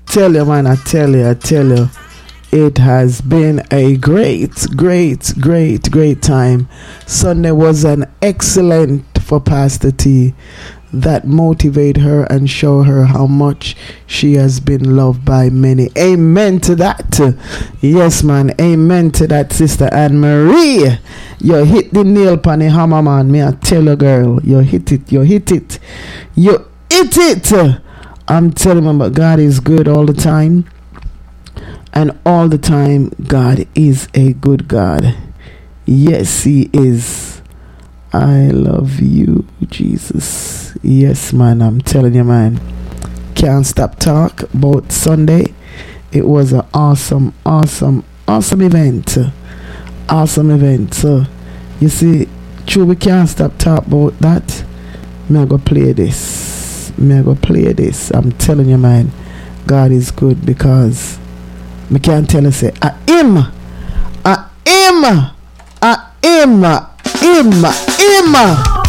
tell you, man, I tell you, it has been a great time. Sunday was an excellent for Pastor T. That motivate her and show her how much she has been loved by many. Amen to that. Yes, man. Amen to that, Sister Anne Marie. You hit the nail upon the hammer, man. Me I tell you, girl. You hit it. I'm telling you, but God is good all the time. And all the time, God is a good God. Yes, He is. I love you, Jesus. Yes, man, I'm telling you, man. Can't stop talk about Sunday. It was an awesome event. Awesome event. So, you see, true, we can't stop talk about that. Me I go play this. I'm telling you, man. God is good because me can't tell you, say, I am.